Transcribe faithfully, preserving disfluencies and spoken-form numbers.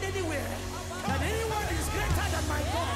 anywhere that anyone is greater than my God.